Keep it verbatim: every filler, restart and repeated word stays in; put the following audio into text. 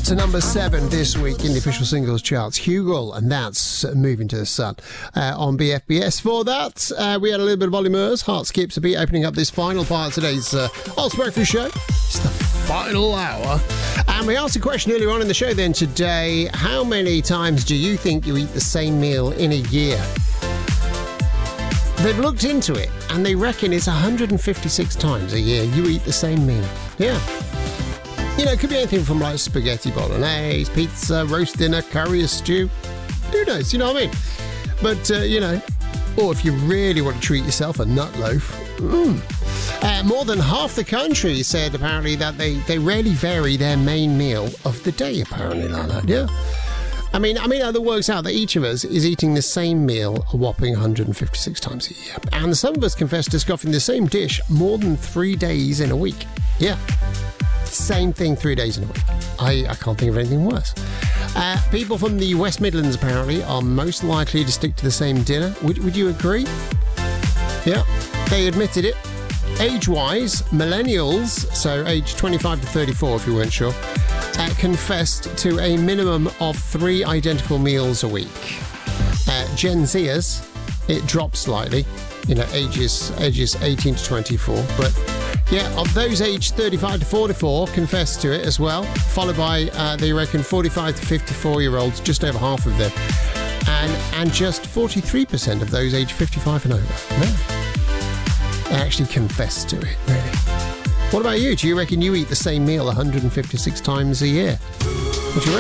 to number seven this week in the official singles charts. Hugel, and that's Moving to the Sun uh, on B F B S. For that, uh, we had a little bit of Ollie Murs, Heart Skips a Beat, opening up this final part of today's uh, Ulster Breakfast Show. It's the final hour. And we asked a question earlier on in the show then today, how many times do you think you eat the same meal in a year? They've looked into it, and they reckon it's one hundred fifty-six times a year you eat the same meal. Yeah. You know, it could be anything from like spaghetti bolognese, pizza, roast dinner, curry, a stew. Who knows, you know what I mean? But, uh, you know, or if you really want to treat yourself, a nut loaf. Mm. Uh, more than half the country said, apparently, that they, they rarely vary their main meal of the day, apparently, like that, yeah? I mean, I mean, it works out that each of us is eating the same meal a whopping one hundred fifty-six times a year. And some of us confess to scoffing the same dish more than three days in a week. Yeah. Same thing three days in a week. I, I can't think of anything worse. Uh, people from the West Midlands, apparently, are most likely to stick to the same dinner. Would, would you agree? Yeah, they admitted it. Age-wise, millennials, so age twenty-five to thirty-four, if you weren't sure, uh, confessed to a minimum of three identical meals a week. Uh, Gen Zers, it dropped slightly, you know, ages, ages eighteen to twenty-four, but... yeah, of those aged thirty-five to forty-four confessed to it as well, followed by, uh, they reckon, forty-five to fifty-four-year-olds, just over half of them, and and just forty-three percent of those aged fifty-five and over. No. They actually confessed to it, really. What about you? Do you reckon you eat the same meal one hundred fifty-six times a year?